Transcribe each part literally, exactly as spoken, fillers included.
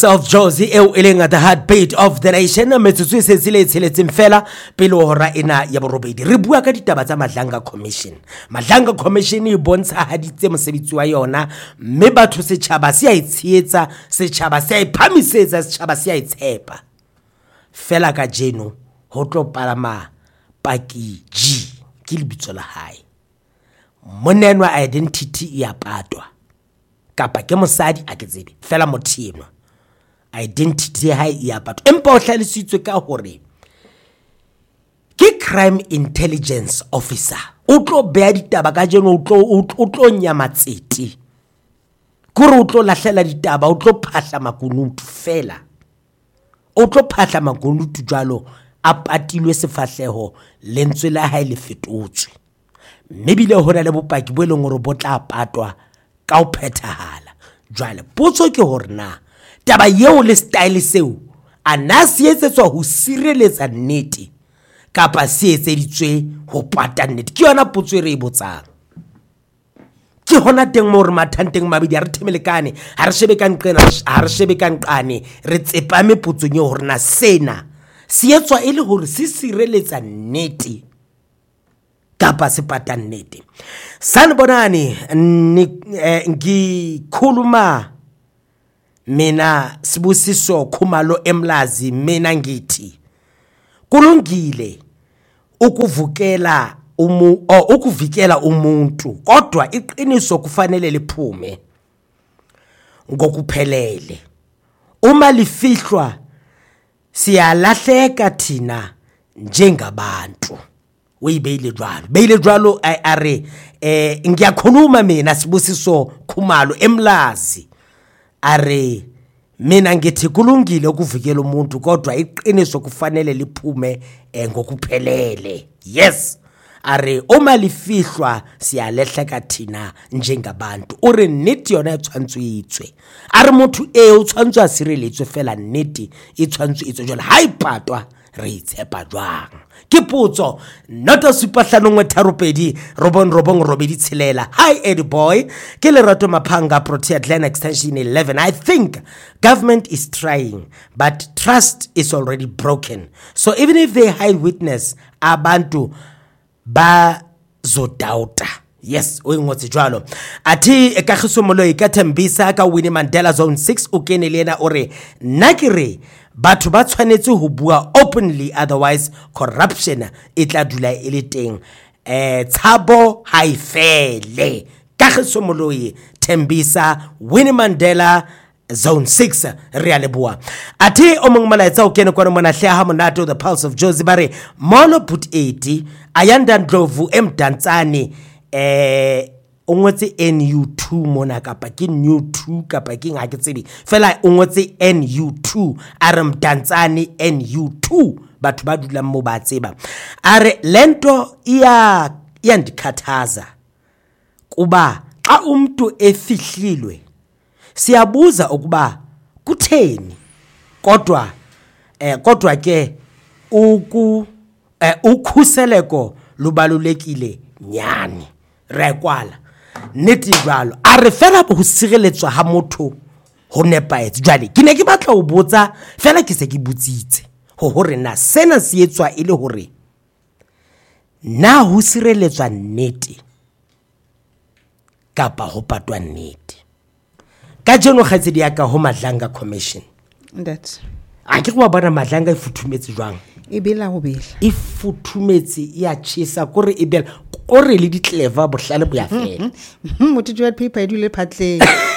Pulse of Jozi eo e leng the heartbeat of the nation. Metsotso e setse le tsheletseng fela pele hora ena ya borobedi. Re bua ka ditaba tsa Madlanga Commission. Madlanga Commission e bontsha haditse mosebetsi wa yona, mme batho setjhaba se a itshietsa, setjhaba se a iphamisetsa, setjhaba se a itshepa. Fela ka jeno ho tlo palama Paki G ke lebitso la hae. Monenwa identity ya patwa kapa ke mosadi a ke tsebe fela mothino identity ya hae ya patwa, empa o hlalisitswe ka hore ke crime intelligence officer. O tlo beya ditaba ka jeno, o tlo o tlo nyamatseti kore o tlo lahlela ditaba, o tlo phahla makunutu fela, o tlo phahla makunutu jalo a patilwe sefahleho lentswe la hae le fetotswe, mme bile hona le bopaki bo eleng hore bo tla patwa ka o phethahala. Jwale potso ke hore na taba yeo le style seo a na se etsetswa ho sireletsa nnete kapa se etseditswe ho pata nnete? Ke yona potso e re e botsang. Ke hona teng mo re mathanteng mabedi a re themelekane, ha re shebe ka nqena, ha re shebe ka nqane, re tsepame potsong e hore na sena se etswa e le hore se sireletsa nnete kapa sipata nnete. Sanibonani, ngikhuluma mina Sibusiso Khumalo Emlazi. Mina ngithi kulungile ukuvukela umu o ukuvikela umuntu, kodwa iqiniso kufanele liphume ngokuphelele. Uma lifihlwa siyalahleka thina njengabantu. Uyibeyile jwalo, beyile jwalo are eh ngiyakhuluma mina Sibusiso Khumalo Emlazi. Are mina ngithi kulungile ukuvikela umuntu, kodwa iqiniso kufanele liphume eh, ngokuphelele. Yes. Are uma lifihlwa siyalehleka thina njengabantu. Ure nnete yona e tshwantswitswe. Are motho e o tshwantswa sireletswe fela nnete e tshwantswitswe jwale ha ipatwa re itshepa jwang? Ke potso nota supa hlano nngwe tharo pedi robong robong robedi tshelela. Hi Eddie boy, ke Lerato Maphanga, Protea Glen Extension eleven. I think government is trying, but trust is already broken. So even if they hide witness, abantu ba zodauta. Yes, o ngotse jwalo. Ati e Kagiso Moloi ka Thembisa ka Winnie Mandela Zone six o kene le ena ore nakere batho ba tshwanetse ho bua openly, otherwise corruption e tla dula e le teng. Eh tshabo ha ifele. Kagiso Moloi, Thembisa, Winnie Mandela Zone six re a leboa. Ati o mong malaetsa o kene kwa mona hle ha monate the Pulse of Jozi bare Molo put eighty Ayanda Ndlovu emdantsane eh ongwetse N U two mona kapa ke new two kapa ke nga ke tsebe fela ongwetse N U two are mdantsane N U two batho ba dulang mo ba tseba. Are lento iya yandikhathaza kuba xa umuntu efihlilwe siyabuza ukuba kutheni, kodwa eh kodwa ke uku eh, ukhuseleko lubalulekile nyane rekwala neti jwalo. A re fela ho sireletswa ha motho ho nepaetse. Jwale ke ne ke batla ho botsa fela ke se ke butsitse ho hore na sena se etswa e le hore na ho sireletswa nnete kapa ho patwa nnete. Ka jeno khatsedi ya ka ho Madlanga Commission That a ke go bona Madlanga e futhumetse jwang? e bela ho bela E futhumetse ya tshisa kore e bela kore le di clever bohlale bo ya fela. motho jwa paper e dule phatleng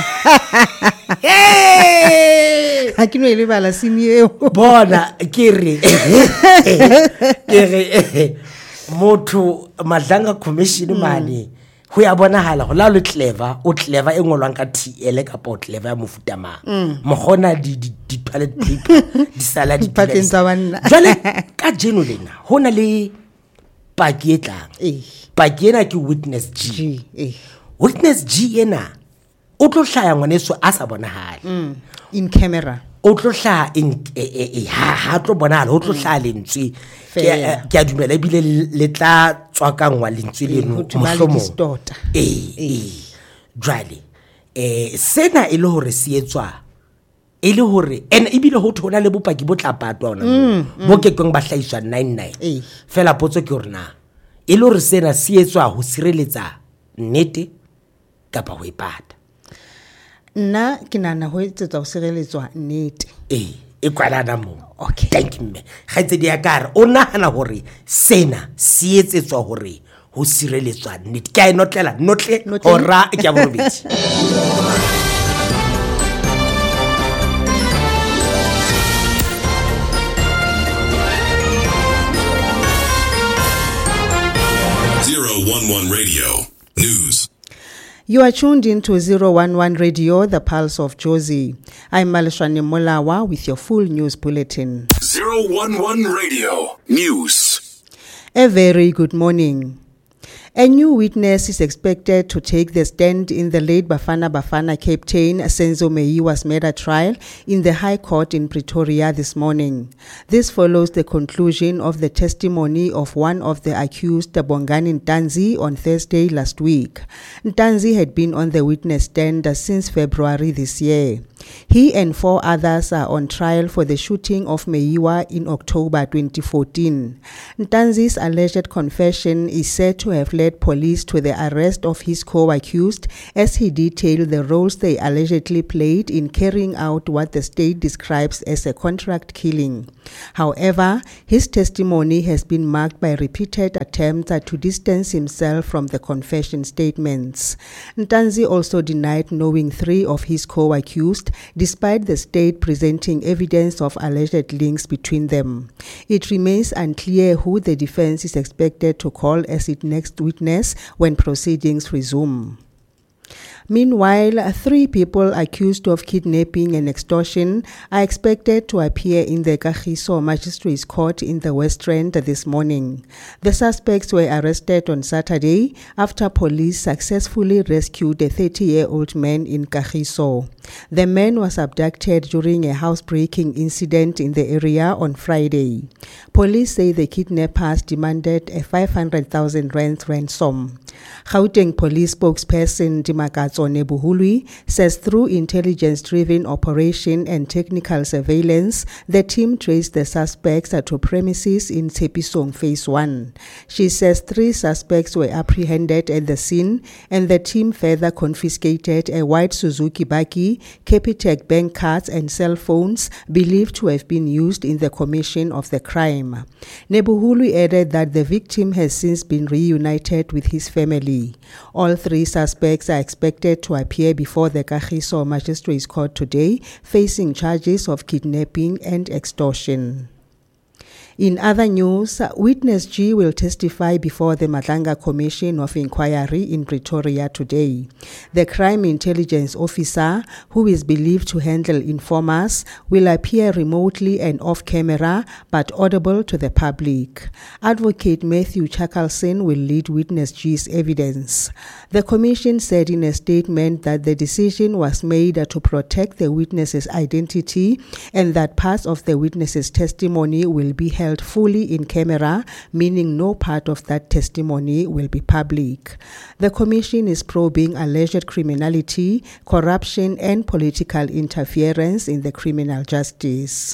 ha ke no ile bala simi eo Bona ke re ke re motho Madlanga Commission mane ho ya bonahala ho la le clever o clever e ngolwang ka T L ka po clever ya mofuta mang mo gona di di toilet paper di salad di patleng tsa banna. Jwale ka jeno lena hona le paki e tlang. eh Paki ena ke witness G. G eh Witness G ena o tlo hlaya ngwaneso a sa bonahale in camera, o tlo hlaya in e ha ha tlo bonahala o tlo hlaya lentswe ke ke a dumela ebile le tla tswakangwa lentswe leno mohlomo eh eh jwale eh sena e le hore se etswa e le hore and ebile ho thona le bopaki bo tla patwa ona bo ke kweng ba hlaiswa ninety-nine fela potso ke hore na e le hore sena se etswa ho sireletsa nnete kapa ho ipata. Nna ke nana ho etsetswa ho sireletswa nnete. Eh e kwalana mo. Okay. Thank you me. Khaitsedi ya kare o nahana hore sena se etsetswa hore ho sireletswa nnete. Ke a notlela notle hora ke a borobedi. zero one one Radio News. You are tuned into zero one one Radio, the pulse of Jozi. I'm Maleshwane Molawa with your full news bulletin. zero one one Radio News. A very good morning. A new witness is expected to take the stand in the late Bafana Bafana captain Senzo Meyiwa's murder trial in the High Court in Pretoria this morning. This follows the conclusion of the testimony of one of the accused, Bongani Ntanzi, on Thursday last week. Ntanzi had been on the witness stand since February this year. He and four others are on trial for the shooting of Meyiwa in October twenty fourteen. Ntanzi's alleged confession is said to have led police to the arrest of his co-accused as he detailed the roles they allegedly played in carrying out what the state describes as a contract killing. However, his testimony has been marked by repeated attempts to distance himself from the confession statements. Ntanzi also denied knowing three of his co-accused, despite the state presenting evidence of alleged links between them. It remains unclear who the defense is expected to call as its next witness when proceedings resume. Meanwhile, three people accused of kidnapping and extortion are expected to appear in the Kagiso Magistrates Court in the West Rand this morning. The suspects were arrested on Saturday after police successfully rescued a thirty-year-old man in Kagiso. The man was abducted during a housebreaking incident in the area on Friday. Police say the kidnappers demanded a five hundred thousand rand ransom. Gauteng police spokesperson Dimakatso Nebuhului says through intelligence-driven operation and technical surveillance, the team traced the suspects to premises in Tshepisong Phase one. She says three suspects were apprehended at the scene and the team further confiscated a white Suzuki Baki, Capitec bank cards and cell phones believed to have been used in the commission of the crime. Nebuhului added that the victim has since been reunited with his family. All three suspects are expected to appear before the Kagiso Magistrates Court today, facing charges of kidnapping and extortion. In other news, Witness G will testify before the Matlanga Commission of Inquiry in Pretoria today. The crime intelligence officer, who is believed to handle informers, will appear remotely and off camera but audible to the public. Advocate Matthew Chakalson will lead Witness G's evidence. The commission said in a statement that the decision was made to protect the witness's identity and that parts of the witness's testimony will be held fully in camera, meaning no part of that testimony will be public. The commission is probing alleged criminality, corruption, and political interference in the criminal justice.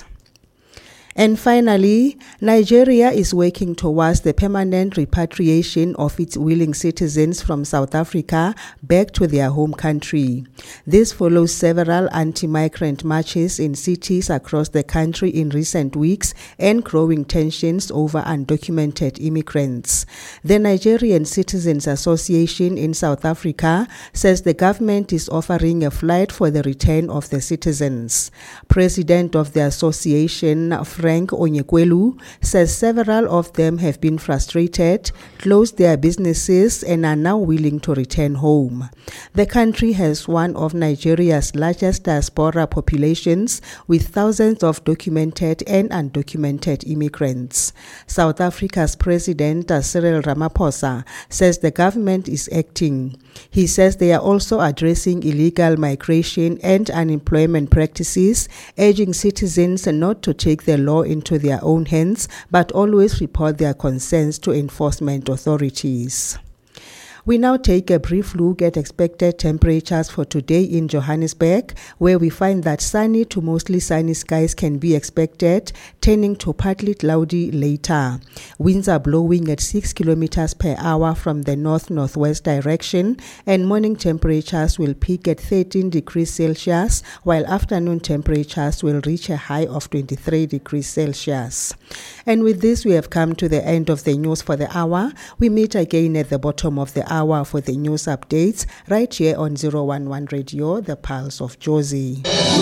And finally, Nigeria is working towards the permanent repatriation of its willing citizens from South Africa back to their home country. This follows several anti-migrant marches in cities across the country in recent weeks and growing tensions over undocumented immigrants. The Nigerian Citizens Association in South Africa says the government is offering a flight for the return of the citizens. President of the association, Frank Onyekwelu, says several of them have been frustrated, closed their businesses, and are now willing to return home. The country has one of Nigeria's largest diaspora populations, with thousands of documented and undocumented immigrants. South Africa's President Cyril Ramaphosa says the government is acting. He says they are also addressing illegal migration and unemployment practices, urging citizens not to take the law into their own hands, but always report their concerns to enforcement authorities. We now take a brief look at expected temperatures for today in Johannesburg, where we find that sunny to mostly sunny skies can be expected, turning to partly cloudy later. Winds are blowing at six kilometers per hour from the north-northwest direction, and morning temperatures will peak at thirteen degrees Celsius, while afternoon temperatures will reach a high of twenty-three degrees Celsius. And with this, we have come to the end of the news for the hour. We meet again at the bottom of the hour for the news updates right here on zero one one Radio, the Pulse of Jozi.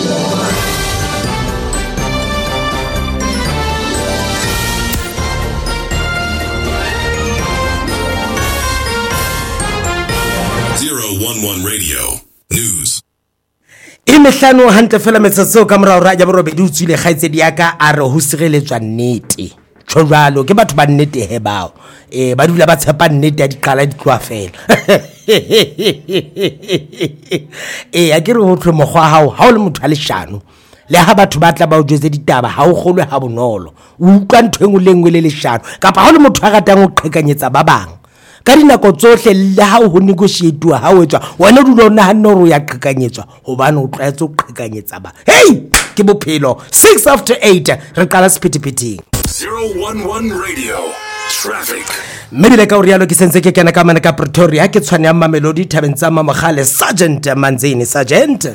zero one one Radio News. Imehlano hantle fela metsotso ka morao ra ja borobedi o tswile kgaitsedi ya ka a re ho sireletswa nnete tshwalo ke batho ba nnete he bao eh ba dula ba tshepa nnete ya diqala di tloa fela eh a ke re ho tlo mogwa hao ha o le motho a leshano le ha batho ba tla ba o jwetse ditaba ha o kgolwe ha bonolo o utlwa ntho engwe le engwe le leshano kapa ha o le motho a ratang ho qhekanyetsa ba bang ka dinako tsohle le ha o negotiate ha o etswa wena o dula o nahana hore o ya qhekanyetswa hobane o tlwaetse o qhekanyetsa ba hey ke bophelo six after eight re qala sephetephetheng zero one one Radio Traffic. Mebile ka o rialo ke sentse ke kena ka mana ka Pretoria ke tshwane ya Mamelodi Thabeng tsa Mamogale Sergeant Manzini Sergeant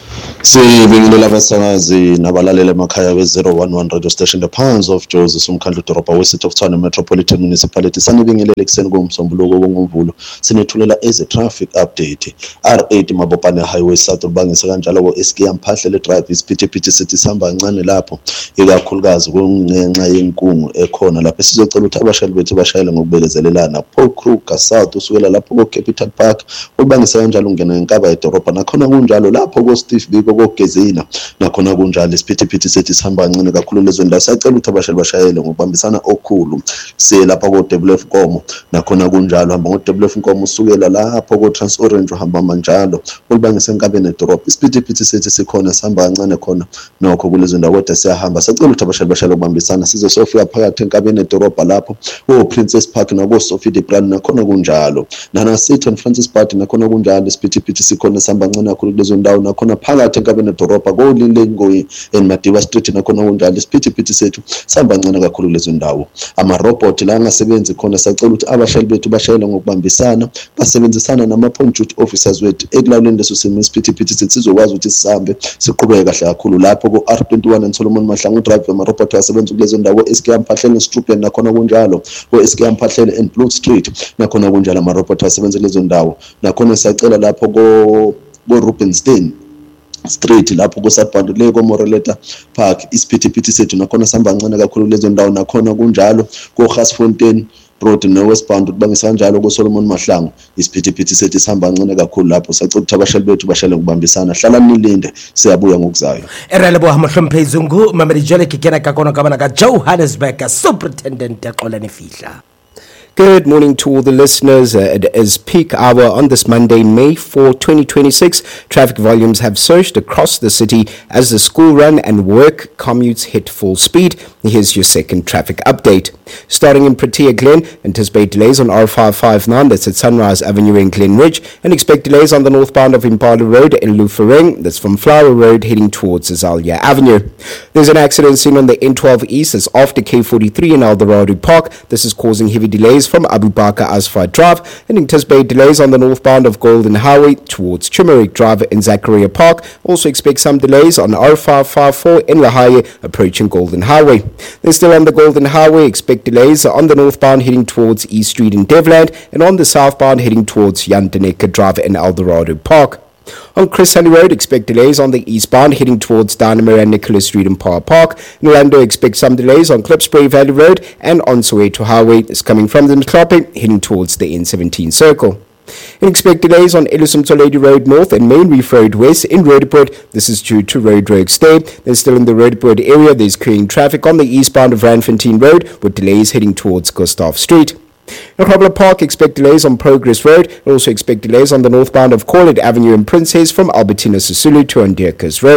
Sibingelela abasakazi nabalalele emakhaya we zero one one Radio Station the Pulse of Jozi somkhandlu doroba we City of Tshwane Metropolitan Municipality sanibingelele ekseni ngomsombuluko wongovulo sinethulela eze traffic update R eight Mabopane Highway South ubangisa kanjalo ko S K Mphahlele Drive isiphithiphithi sithi sihamba kancane lapho ikakhulukazi kungenxa yenkungu ekhona lapho sizocela ukuthi abashayeli bethu bashayele ngokubekezelelana Paul Kruger South usukela lapho ko Capital Park ubangisa kanjalo ungena enkaba edoroba nakhona kunjalo lapho ko Steve Biko kokugezina nakhona kunjalo isiphithiphithi sethi sihamba kancane kakhulu lezweni la sacela ukuthi abashayeli bashayele ngokubambisana okukhulu siye lapha ko W F Nkomo nakhona kunjalo hamba ngo W F Nkomo usukela lapho ko Trans Orange uhamba manjalo ulibangisa enkabeni edorobha isiphithiphithi sethi sikhona sihamba kancane khona nokho kulezweni la kodwa siyahamba sacela ukuthi abashayeli bashayele ukubambisana size sofika phakathi enkabeni edorobha lapho o Princess Park nako Sophie de Brand nakhona kunjalo nana City and Francis Park nakhona kunjalo isiphithiphithi sikhona sihamba kancane kakhulu kulezweni ndawo nakhona phakathi enkabeni edorobha ko Linlengoyi and Madiba Street nakhona kunjalo isiphithiphithi sethu sihamba kancane kakhulu lezo ndawo ama robot la angasebenzi khona sacela ukuthi abashayeli bethu bashayele ngokubambisana basebenzisana nama point duty officers wethu ekulawuleni leso simo isiphithiphithi sethu sizokwazi ukuthi sihambe siqhubeke kahle kakhulu lapho ko R twenty-one and Solomon Mahlangu drive ama robot asebenza kulezo ndawo S K Mphahlele Stroopland nakhona kunjalo ko S K Mphahlele and Blood Street nakhona kunjalo ama robot asebenza kulezo ndawo nakhona siyacela lapho ko ko Rubenstein Street lapho kusabhandule ko Moreleta Park isiphithiphithi sethu nakhona sihamba kancane kakhulu lezo ndawo nakhona kunjalo ko Gasfontein Road no Westbound ubangisa kanjalo ko Solomon Mahlangu isiphithiphithi sethu sihamba kancane kakhulu lapho sacela ukuthi abashayeli bethu bashayele ngubambisana hlala nilinde siyabuya ngokuzayo erelebo hamhlompe izungu mameli jole ke kena ka kona ka bana ka Johannesburg Superintendent Xolani Fihla. Good morning to all the listeners. Uh, it is peak hour on this Monday, May fourth, twenty twenty-six. Traffic volumes have surged across the city as the school run and work commutes hit full speed. Here's your second traffic update. Starting in Protea Glen, anticipate delays on R five fifty-nine, that's at Sunrise Avenue in Glenridge, and expect delays on the northbound of Impala Road in Lufereng, that's from Flower Road heading towards Azalea Avenue. There's an accident seen on the N twelve East, that's after K forty-three in Eldorado Park. This is causing heavy delays from Abu Bakr Asfar Drive, and anticipate delays on the northbound of Golden Highway towards Chimerick Drive in Zachariah Park. Also expect some delays on R five fifty-four in Lahaye approaching Golden Highway. Then still on the Golden Highway, expect delays on the northbound heading towards East Street in Devland, and on the southbound heading towards Jan de Necker Drive in Eldorado Park. On Chris Hani Road, expect delays on the eastbound heading towards Dynamo and Nicholas Street in Power Park. In Orlando, expect some delays on Klipspruit Valley Road and on Soweto Highway. It's coming from the Mklope heading towards the N seventeen circle. And expect delays on Ellison Toledo Road North and Main Reef Road West in Roodepoort. This is due to road works there. There's still in the Roodepoort area, there's clearing traffic on the eastbound of Randfontein Road with delays heading towards Gustav Street. In Robler Park, expect delays on Progress Road. Also expect delays on the northbound of Corlett Avenue in Princes from Albertina Sisulu to Ondirkus Road.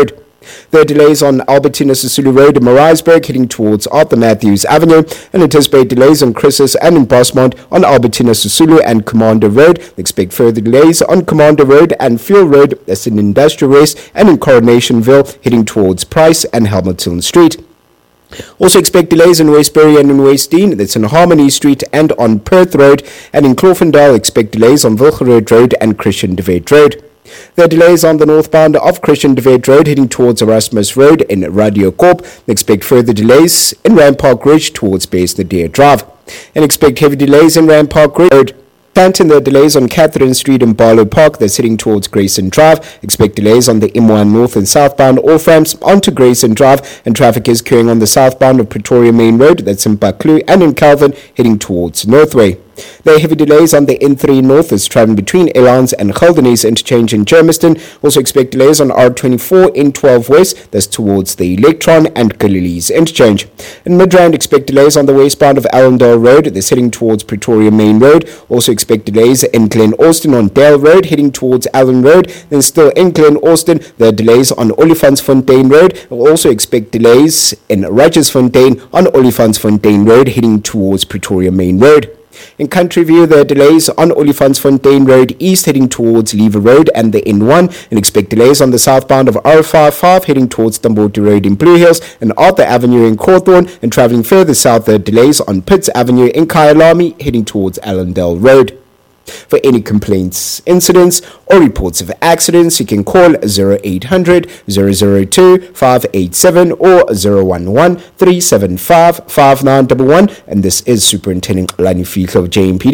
There are delays on Albertina Sisulu Road in Maritzburg heading towards Arthur Matthews Avenue, and anticipate delays on Chris's and in Bosmont on Albertina Sisulu and Commander Road. Expect further delays on Commander Road and Field Road, that's in Industrial West, and in Coronationville heading towards Price and Hamilton Street. Also expect delays in Westbury and in Westdean, that's in Harmony Street and on Perth Road, and in Cloofendale expect delays on Wilgerode Road and Christian de Wet Road. There are delays on the northbound of Christian de Wet Road heading towards Erasmus Road in Radio Corp. Expect further delays in Rampart Ridge towards Baysnadeer Drive. And expect heavy delays in Rampart Ridge Road. Canton, there are delays on Catherine Street in Barlow Park that's heading towards Grayson Drive. Expect delays on the M one North and southbound off ramps onto Grayson Drive, and traffic is queuing on the southbound of Pretoria Main Road that's in Buccleuch and in Calvin heading towards Northway. There are heavy delays on the N three North as traveling between Elans and Geldenhuys interchange in Germiston. Also expect delays on R twenty-four N twelve West that's towards the Electron and Galilees interchange. In Midrand, expect delays on the westbound of Allendale Road that's heading towards Pretoria Main Road. Also expect delays in Glen Austin on Dale Road heading towards Allen Road. Then still in Glen Austin, there are delays on Olifantsfontein Road. We'll also expect delays in Roggersfontein on Olifantsfontein Road heading towards Pretoria Main Road. In Country View, there are delays on Olifantsfontein Road East heading towards Lever Road and the N one, and expect delays on the southbound of R fifty-five heading towards Tamboti Road in Blue Hills and Arthur Avenue in Cawthorne, and travelling further south, there are delays on Pitts Avenue in Kyalami heading towards Allendale Road. For any complaints, incidents, or reports of accidents, you can call zero eight hundred, zero zero two, five eight seven or zero one one, three seven five, five nine one one. And this is Superintendent Lani Fihlo of J M P D.